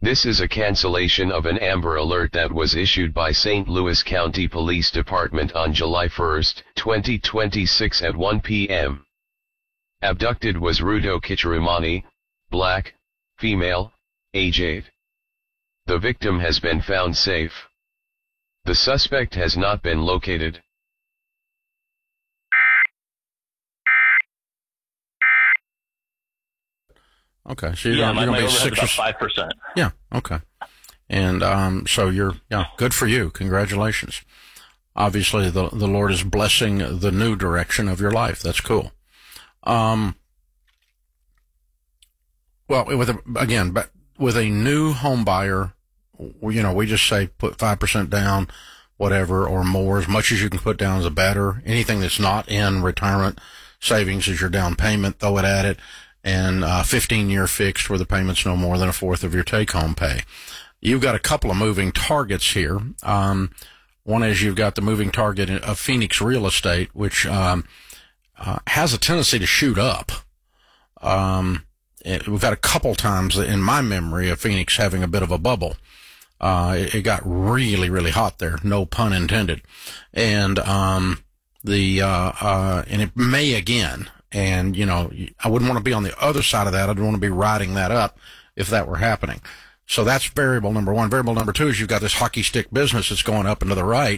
This is a cancellation of an Amber Alert that was issued by St. Louis County Police Department on July 1, 2026 at 1 p.m. Abducted was Rudo Kichirimani, black, female, age 8. The victim has been found safe. The suspect has not been located. Okay, so you're going to be 6 or 5%. Yeah, okay. And so good for you. Congratulations. Obviously, the Lord is blessing the new direction of your life. That's cool. Well, with a new home buyer, we just say put 5% down, whatever, or more. As much as you can put down is better. Anything that's not in retirement savings is your down payment. Throw it at it. And 15-year fixed where the payment's no more than a fourth of your take-home pay. You've got a couple of moving targets here. One is you've got the moving target of Phoenix real estate, which has a tendency to shoot up. We've got a couple times in my memory of Phoenix having a bit of a bubble. It got really, really hot there, no pun intended. And and it may again. And, I wouldn't want to be on the other side of that. I'd want to be riding that up if that were happening. So that's variable number one. Variable number two is you've got this hockey stick business that's going up and to the right.